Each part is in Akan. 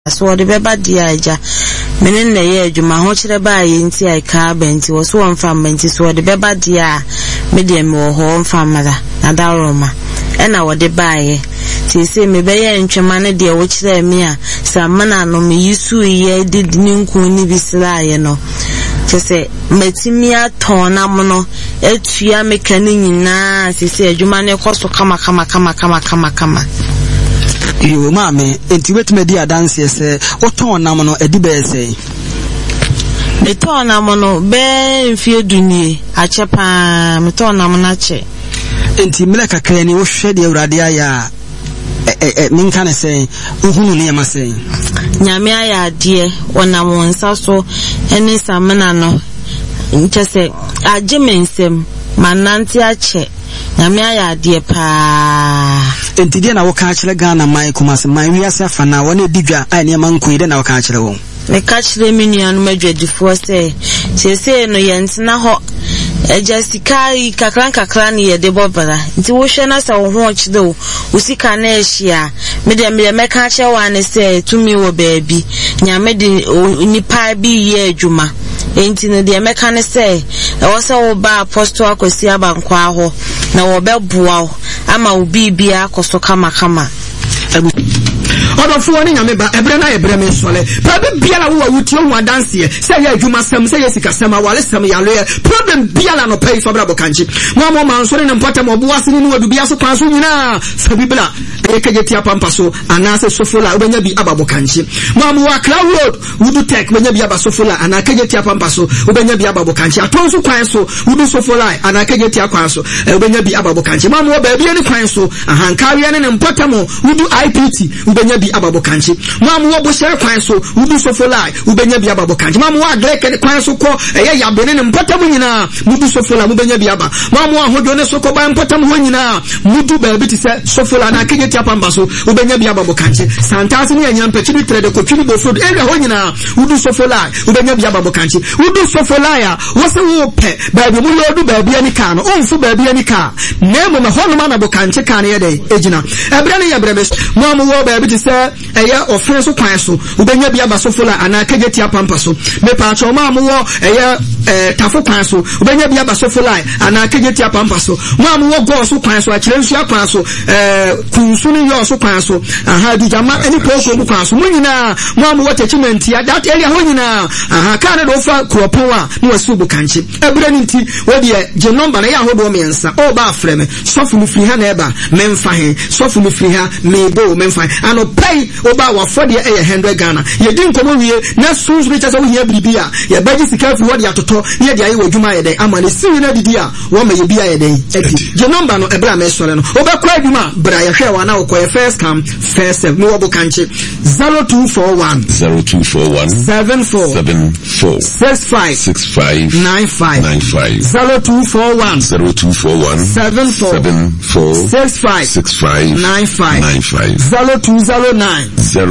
so the beba diaja menen na ye adwuma ho kire ba ye nti ai ka ba nti wo so won fam nti so the beba dia medium wo ho fam mada na da roma ena wo de ba ye ti se me be ye ntwema ne de wo kire me a samana no me yisu ye de ninku ni bisra ye no kese metimi atona mo no etua mekani nyina sisi adwuma ne koso kama yo mame enti wetume di adanse se oton nam no edi be se meton nam no be mfie dunie achepa meton nam na che enti mele kakra ni wo hwe de awrade aya minka ne se uhunu ne yama se nyame aya de onam wonsa so eni samena no nkese agimensem mananti ache nyame aya de pa enti de na wo ka kire Ghana mai kuma se mai wiase afa na wona digwa ai ne manko de na wo ka kire wo me ka kire me nuanu madwadifo se sese no yentina ho ejasikai kakran ni yede bobara nti wo hwe na sa wo ho okide wo usika na ehia me de me ka kire wa ne se tumi wo baabi nyame de nipa bi ye adwuma enti no de me ka ne se e wo se wo ba apostle akosi abankwa ho na wo beboa ama obi bia akoso kama Odofo ni nyame ba ebre na ebre me sole problem biala wo awuti o adanse say ya adwuma sam say yesika sam awale sam ya lo problem biala no pay for brabo kanchi mo mansore ne mpata mo bo asini ni wadu bia so kwanso nyina sabibla ekegeti apampa so anase sofola obenya bi ababo kanchi mo wa cloud wudu tech obenya bi abasofola anakegeti apampa so obenya bi ababo kanchi atonso kwan so wudu sofola anakegeti akwan so obenya bi ababo kanchi mo ba bia ni kwan so ahankawe ne mpata mo wudu IPT ubenya bi ababo kanchi mamu wo bo shere kwan so wudu sofolai ubenya bi ababo kanchi mamu wa gleke kwan so ko eye yabone ne mpatam nyina mudu sofola mubenya bi aba mamu wa hodo ne soko ba mpatam ho nyina mudu ba bi ti se sofola na kegeti apamba so ubenya bi ababo kanchi santase ne anya mpachi bi trade ko twini bo food area ho nyina wudu sofolai ubenya bi ababo kanchi wudu sofolai a wo se wo pe ba bi mu lodu ba bi ani ka no onfu ba bi ani ka nemo me hono ma na bo kanchi ka ne ye de ejina ebre ne ye brebe mamu wo ba bi ti se eya offense so kwan so ubenya bia basofola ana kegeti apampa so me pa cho ma mo eya tafo kwan so ubenya bia basofola ana kegeti apampa so ma mo go so kwan so akire nsu akwan so kunsu ni yo so kwan so aha du jama eni poko bu kwan so mo nyina ma mo attachment ya that area ho nyina aha ka na do fa kropon a no wasu bu kanchi ebure ni nti wo de je number na ya hodo mensa o ba freme sofu mu firi ha na eba memfa he sofu mu firi ha mebo memfa ano pay oba wa for de 100 Ghana ye din komo wie na sunzu bi tasa wo hia bribia ye baji sika fi wo de atoto ye de ayi wadwuma ye den ama ne siwi na didi a wo ma ye bia ye den eti je number no ebra me sole no oba kwa adwuma bra ye hwe wa na wo koye first come first serve no wo kanche 0241 74 65 95 0241 74 65 95 0209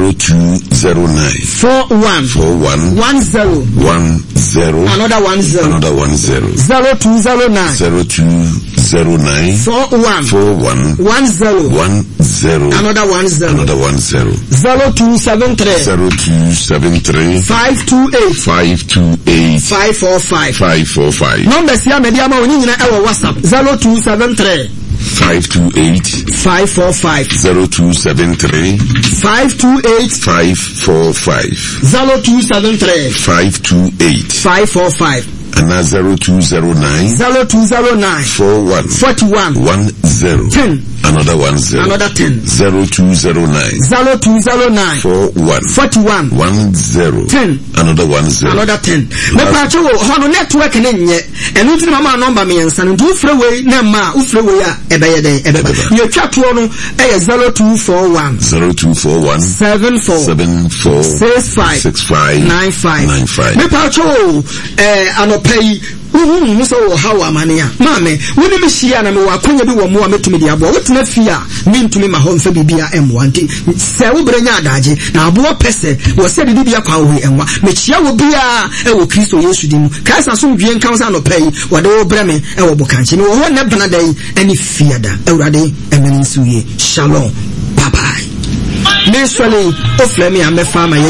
41 10 another 10 0209 41 10 another 10 0273 528 545 number sia media ma woni nyina e wo WhatsApp 0273 528 545 0273 528 545 0273 528 545 and 0209 41 10 another 10 another 10 0209 41 10 another 10 me pacho ho network ne nye enu ti mama number me yansa no do freeway na ma u freeway a ebeye den ebeba ye twato no e 0241 74 65 95 me pacho anopai muso hawa mania mame woni me hia na me wakonya bi wo mo ametumi dia bo wotina fia mintumi ma ho mfa bibia M1 se wo brenya adaje na abo pese wo se de bibia kwa wo enwa me chia wo bia e wo Kristo Yesu dimu kaisa so dwie nkan sa no pai wo de wo breme e wo bokanche ni wo ho ne bana dai ani fiada ewrade emeninsuye shalom bye bye me swale o frɛ me a me fa ma